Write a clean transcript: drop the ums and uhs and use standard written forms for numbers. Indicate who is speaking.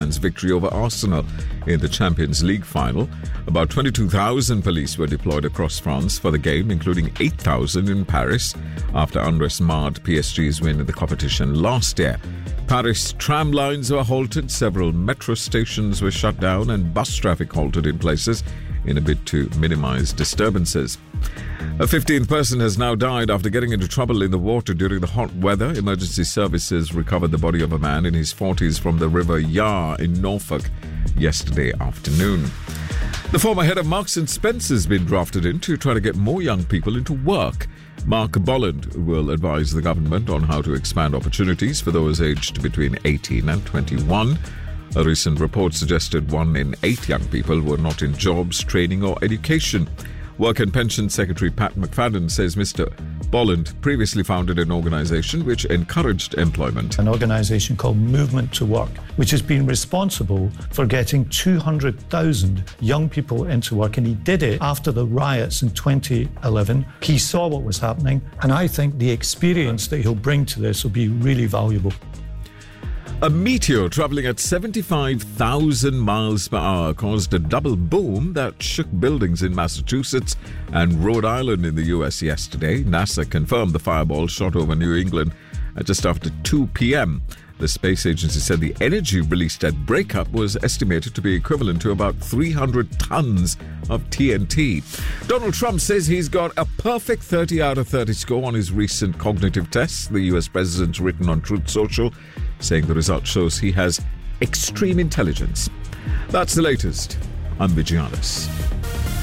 Speaker 1: Saint-Germain's victory over Arsenal in the Champions League final. About 22,000 police were deployed across France for the game, including 8,000 in Paris, after unrest marred PSG's win in the competition last year. Paris tram lines were halted, several metro stations were shut down, and bus traffic halted in places in a bid to minimize disturbances. A 15th person has now died after getting into trouble in the water during the hot weather. Emergency services recovered the body of a man in his 40s from the River Yar in Norfolk yesterday afternoon. The former head of Marks & Spencer has been drafted in to try to get more young people into work. Mark Bolland will advise the government on how to expand opportunities for those aged between 18 and 21. A recent report suggested 1 in 8 young people were not in jobs, training or education. Work and Pension Secretary Pat McFadden says Mr. Bolland previously founded an organisation which encouraged employment.
Speaker 2: An organisation called Movement to Work, which has been responsible for getting 200,000 young people into work, and he did it after the riots in 2011. He saw what was happening, and I think the experience that he'll bring to this will be really valuable.
Speaker 1: A meteor travelling at 75,000 miles per hour caused a double boom that shook buildings in Massachusetts and Rhode Island in the US yesterday. NASA confirmed the fireball shot over New England at just after 2 p.m. The space agency said the energy released at breakup was estimated to be equivalent to about 300 tons of TNT. Donald Trump says he's got a perfect 30 out of 30 score on his recent cognitive tests. The US president's written on Truth Social, saying the result shows he has extreme intelligence. That's the latest. I'm Vijayanis.